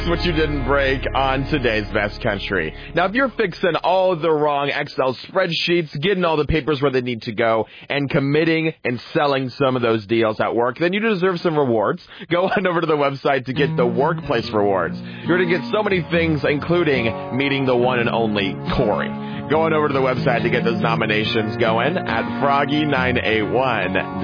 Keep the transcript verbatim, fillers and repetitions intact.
What you didn't break on today's Best Country. Now, if you're fixing all the wrong Excel spreadsheets, getting all the papers where they need to go, and committing and selling some of those deals at work, then you deserve some rewards. Go on over to the website to get the workplace rewards. You're going to get so many things, including meeting the one and only Corey. Go on over to the website to get those nominations going at froggy nine eight one